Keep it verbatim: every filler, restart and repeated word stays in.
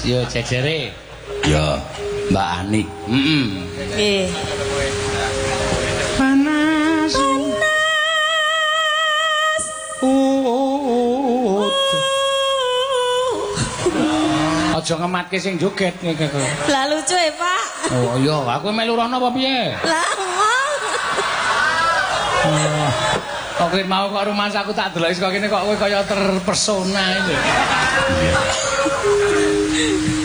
Yo jejere. Ya, Mbak Ani. Heeh. Nggih. Panas. Oh. Aja ngematke sing joget ngene kok. Lah lucu ya, Pak. Oh iya, aku melu rono apa piye? Lah Oh. Kok kowe mau kok rumah aku tak deloki kok kene kok kowe kaya terpersona iki.